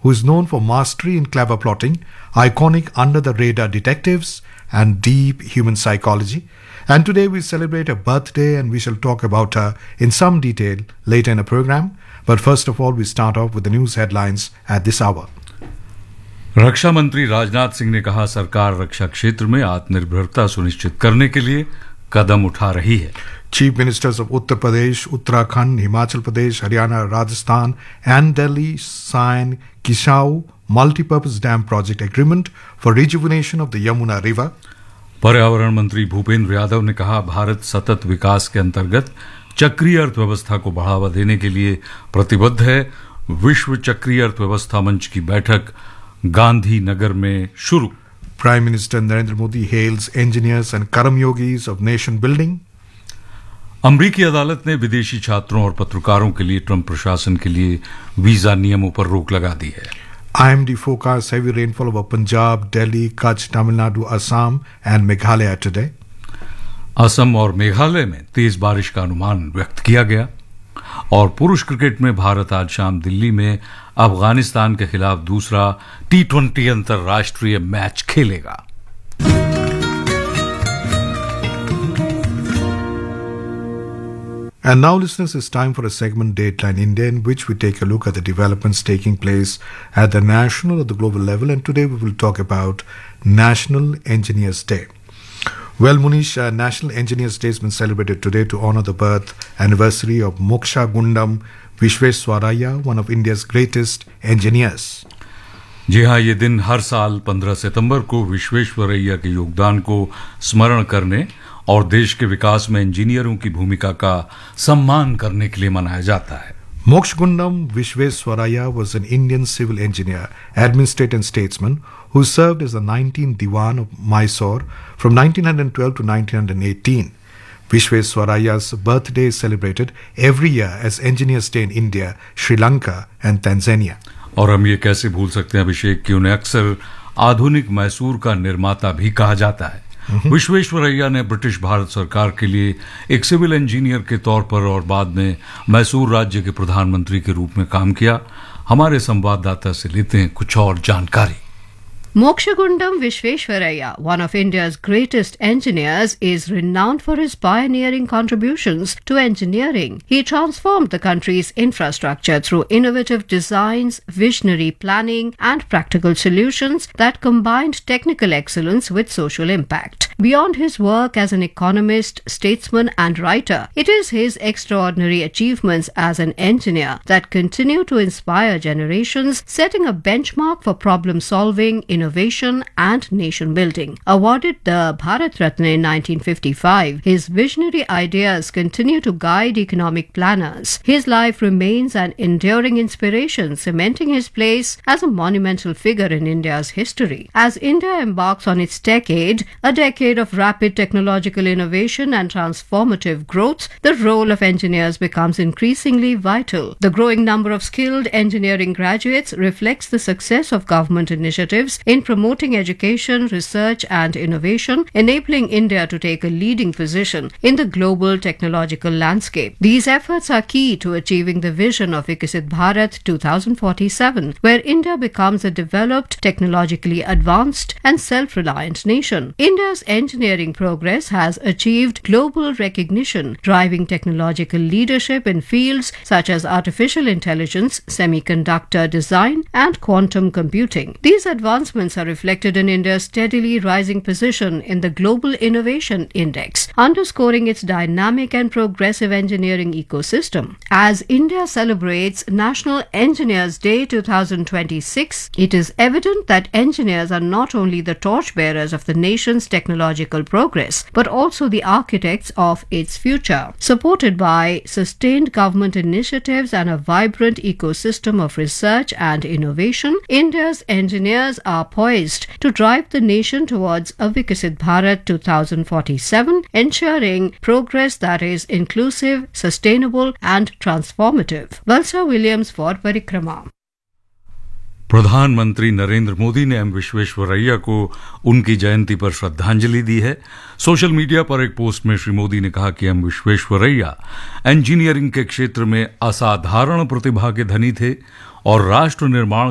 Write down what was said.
who is known for mastery in clever plotting, iconic under-the-radar detectives, and deep human psychology. And today we celebrate her birthday, and we shall talk about her in some detail later in the program. But first of all, we start off with the news headlines at this hour. रक्षा मंत्री राजनाथ सिंह ने कहा, सरकार रक्षा क्षेत्र में आत्मनिर्भरता सुनिश्चित करने के लिए कदम उठा रही है. Chief Ministers of Uttar Pradesh, Uttarakhand, Himachal Pradesh, Haryana, Rajasthan and Delhi sign Kishau Multi-Purpose Dam Project Agreement for rejuvenation of the Yamuna River. पर्यावरण मंत्री भूपेंद्र यादव ने कहा, भारत सतत विकास के अंतर्गत चक्रीय अर्थव्यवस्था को बढ़ावा देने के लिए प्रतिबद्ध है. विश्व चक्रीय अर्थव्यवस्था मंच की बैठक गांधीनगर में शुरू. Prime Minister Narendra Modi hails engineers and Karamyogis of nation building. अमरीकी अदालत ने विदेशी छात्रों और पत्रकारों के लिए ट्रंप प्रशासन के लिए वीजा नियमों पर रोक लगा दी है. IMD forecasts heavy rainfall over Punjab, Delhi, Kutch, Tamil Nadu, Assam and Meghalaya today. Assam और मेघालय में तेज बारिश का अनुमान व्यक्त किया गया. और पुरुष क्रिकेट में भारत आज शाम दिल्ली में अफगानिस्तान के खिलाफ दूसरा T20 अंतर्राष्ट्रीय मैच खेलेगा. And now, listeners, it's time for a segment Dateline India, in which we take a look at the developments taking place at the national or the global level. And today we will talk about National Engineers Day. Well, Munish, National Engineers Day has been celebrated today to honor the birth anniversary of Moksha Gundam Vishveswaraya, one of India's greatest engineers. जी हाँ, ये दिन हर साल 15 सितंबर को विश्वेश्वरैया के योगदान को स्मरण करने और देश के विकास में इंजीनियरों की भूमिका का सम्मान करने के लिए मनाया जाता है. Moksha Gundam Vishveswaraya was an Indian civil engineer, administrator and statesman who served as the 19th Diwan of Mysore from 1912 to 1918. Vishveswaraya's birthday is celebrated every year as Engineers Day in India, Sri Lanka and Tanzania. और हम ये कैसे भूल सकते हैं अभिषेक कि उन्हें अक्सर आधुनिक मैसूर का निर्माता भी कहा जाता है. विश्वेश्वरैया ने ब्रिटिश भारत सरकार के लिए एक सिविल इंजीनियर के तौर पर और बाद में मैसूर राज्य के प्रधानमंत्री के रूप में काम किया. हमारे संवाददाता से लेते हैं कुछ और जानकारी. Moksha Gundam Vishveswaraya, one of India's greatest engineers, is renowned for his pioneering contributions to engineering. He transformed the country's infrastructure through innovative designs, visionary planning, and practical solutions that combined technical excellence with social impact. Beyond his work as an economist, statesman, and writer, it is his extraordinary achievements as an engineer that continue to inspire generations, setting a benchmark for problem solving, innovation and nation building. Awarded the Bharat Ratna in 1955, his visionary ideas continue to guide economic planners. His life remains an enduring inspiration, cementing his place as a monumental figure in India's history. As India embarks on its decade, a decade of rapid technological innovation and transformative growth, the role of engineers becomes increasingly vital. The growing number of skilled engineering graduates reflects the success of government initiatives in promoting education, research and innovation, enabling India to take a leading position in the global technological landscape. These efforts are key to achieving the vision of Viksit Bharat 2047, where India becomes a developed, technologically advanced and self-reliant nation. India's engineering progress has achieved global recognition, driving technological leadership in fields such as artificial intelligence, semiconductor design and quantum computing. These advancements are reflected in India's steadily rising position in the Global Innovation Index, underscoring its dynamic and progressive engineering ecosystem. As India celebrates National Engineers Day 2026, it is evident that engineers are not only the torchbearers of the nation's technological progress, but also the architects of its future. Supported by sustained government initiatives and a vibrant ecosystem of research and innovation, India's engineers are poised to drive the nation towards a Viksit Bharat 2047, ensuring progress that is inclusive, sustainable and transformative. Valsa Williams for Parikrama. प्रधानमंत्री नरेंद्र मोदी ने M Visvesvaraya को उनकी जयंती पर श्रद्धांजलि दी है. Social media पर एक post में श्री मोदी ने कहा कि एम विश्वेश्वरैया इंजीनियरिंग के क्षेत्र में असाधारण प्रतिभा के धनी थे और राष्ट्र निर्माण